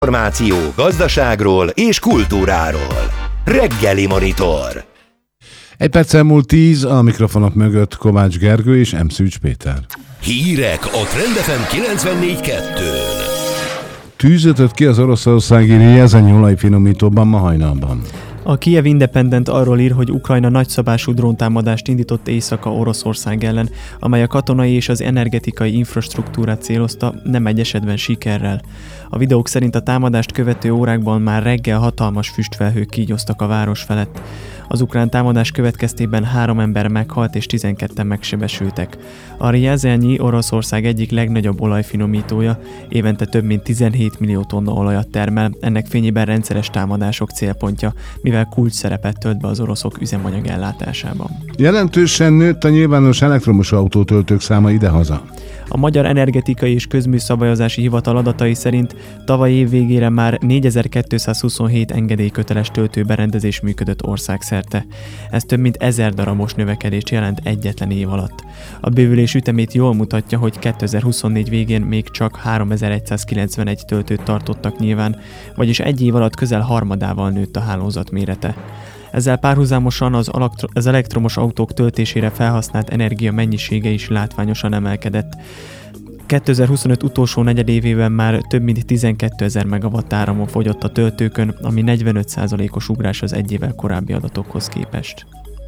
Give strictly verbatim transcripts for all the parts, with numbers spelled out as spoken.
Információ gazdaságról és kultúráról. Reggeli Monitor. Egy perccel múlt tíz, a mikrofonok mögött Kovács Gergő és M. Szűcs Péter. Hírek a Trend ef em kilencvennégy kettőn. Tűzötött ki az oroszországi Rjezen olajfinomítóban ma hajnalban. A Kiev Independent arról ír, hogy Ukrajna nagyszabású dróntámadást indított éjszaka Oroszország ellen, amely a katonai és az energetikai infrastruktúrát célozta, nem egy esetben sikerrel. A videók szerint a támadást követő órákban már reggel hatalmas füstfelhők kígyoztak a város felett. Az ukrán támadás következtében három ember meghalt és tizenketten megsebesültek. A Rjezenyi Oroszország egyik legnagyobb olajfinomítója, évente több mint tizenhét millió tonna olajat termel, ennek fényében rendszeres támadások célpontja, mivel kulcs szerepet tölt be az oroszok üzemanyag ellátásában. Jelentősen nőtt a nyilvános elektromos autótöltők száma idehaza. A Magyar Energetikai és Közműszabályozási Hivatal adatai szerint tavaly év végére már négyezer-kétszázhuszonhét engedélyköteles töltőberendezés működött országszerte. Ez több mint ezer darabos növekedést jelent egyetlen év alatt. A bővülés ütemét jól mutatja, hogy kétezer-huszonnégy végén még csak háromezer-egyszázkilencvenegy töltőt tartottak nyilván, vagyis egy év alatt közel harmadával nőtt a hálózat mérete. Ezzel párhuzamosan az, elektro- az elektromos autók töltésére felhasznált energia mennyisége is látványosan emelkedett. kétezer-huszonöt utolsó negyedévében már több mint tizenkétezer megawatt áramon fogyott a töltőkön, ami negyvenöt százalékos ugrás az egy évvel korábbi adatokhoz képest.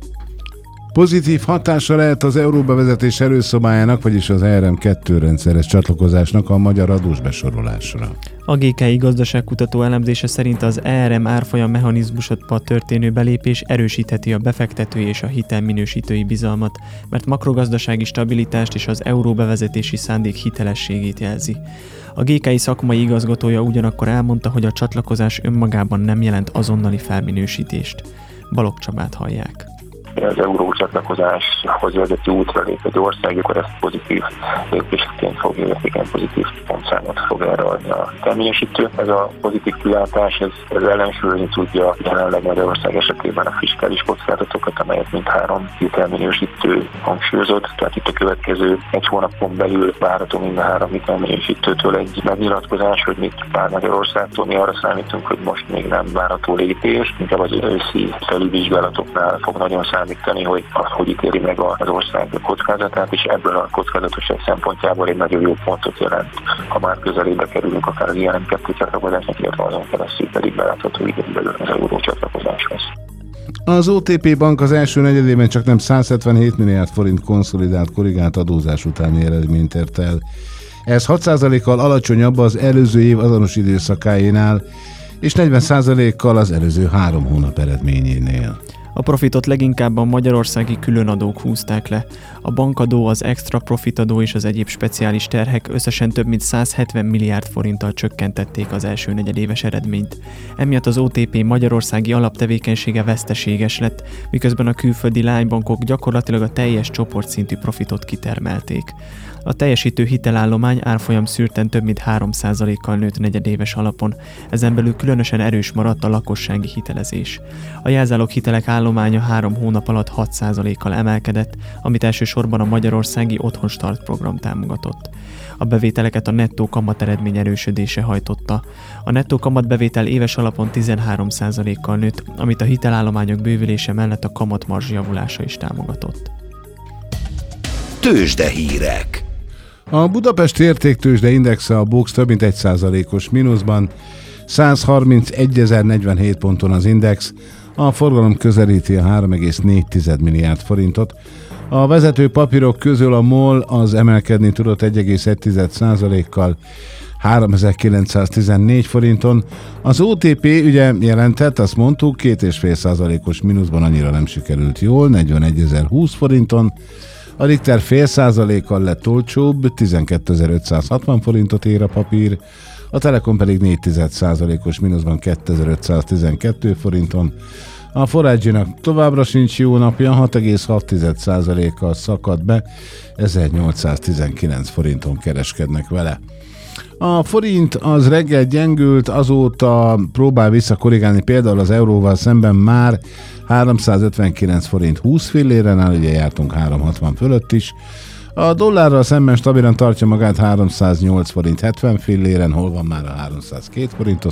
Pozitív hatása lehet az euróbevezetés előszobájának, vagyis az E R M kettő rendszeres csatlakozásnak a magyar adós besorolásra. A gé ká i gazdaságkutató elemzése szerint az E R M árfolyam mechanizmusba történő belépés erősítheti a befektetői és a hitelminősítői bizalmat, mert makrogazdasági stabilitást és az euróbevezetési szándék hitelességét jelzi. A gé ká i szakmai igazgatója ugyanakkor elmondta, hogy a csatlakozás önmagában nem jelent azonnali felminősítést. Balogh Csabát hallják. Az euró csatlakozáshoz vezető útra lép egy ország, akkor ezt pozitív lépésként fogja, illetve igen pozitív pontszámot fog erre adni a terményesítő. Ez a pozitív kilátás, ez, ez ellensúlyozni tudja jelenleg Magyarország esetében a fiskális kockázatokat, amelyet mindhárom hitelminősítő hangsúlyozott. Tehát itt a következő egy hónapon belül várható mind a három hitelminősítőtől egy megnyilatkozás, hogy mit vár Magyarországtól. Mi arra számítunk, hogy most még nem várható lépés, inkább az őszi felülvizsgálatoknál fog nagyon számítani, hogy az, hogy ítéli meg az ország kockázatát, és ebből a kockázatosság szempontjából egy nagyon jó pontot jelent, ha már közelébe kerülünk akár az E R M kettő csatlakozásnak, illetve azon keresztül pedig belátható időn belül az euró csatlakozáshoz. Az o té pé Bank az első negyedében csak nem százhetvenhét milliárd forint konszolidált korrigált adózás utáni eredményt ért el. Ez hat százalékkal alacsonyabb az előző év azonos időszakáénál, és negyven százalékkal az előző három hónap eredményénél. A profitot leginkább a magyarországi különadók húzták le. A bankadó, az extra profitadó és az egyéb speciális terhek összesen több mint százhetven milliárd forinttal csökkentették az első negyedéves eredményt. Emiatt az o té pé magyarországi alaptevékenysége veszteséges lett, miközben a külföldi lánybankok gyakorlatilag a teljes csoportszintű profitot kitermelték. A teljesítő hitelállomány árfolyam szűrten több mint három százalékkal nőtt negyedéves alapon, ezen belül különösen erős maradt a lakossági hitelezés. A jelzálog hitelek állománya három hónap alatt hat százalékkal emelkedett, amit elsősorban a magyarországi Otthonstart program támogatott. A bevételeket a nettó kamateredmény erősödése hajtotta. A nettó kamatbevétel éves alapon tizenhárom százalékkal nőtt, amit a hitelállományok bővülése mellett a kamatmarzs javulása is támogatott. Tőzsdehírek. A Budapesti Értéktőzsde indexe, a BUX több mint egy százalékos mínuszban, százharmincegyezer-negyvenhét ponton az index, a forgalom közelíti a három egész négy milliárd forintot. A vezető papírok közül a MOL az emelkedni tudott egy egész egy százalékkal, háromezer-kilencszáztizennégy forinton. Az o té pé ugye jelentett, azt mondtuk, két egész öt százalékos mínuszban annyira nem sikerült jól, negyvenegyezer-húsz forinton. A Richter fél százalékkal lett olcsóbb, tizenkétezer-ötszázhatvan forintot ér a papír, a Telekom pedig négy százalékos mínuszban kétezer-ötszáztizenkettő forinton. A Forágyinak továbbra sincs jó napja, hat egész hat százalékkal szakadt be, ezernyolcszáztizenkilenc forinton kereskednek vele. A forint az reggel gyengült, azóta próbál visszakorrigálni, például az euróval szemben már háromszázötvenkilenc forint húsz filléren áll, ugye jártunk háromszázhatvan fölött is. A dollárral szemben stabilan tartja magát háromszáznyolc forint hetven filléren, hol van már a háromszázkettő forintos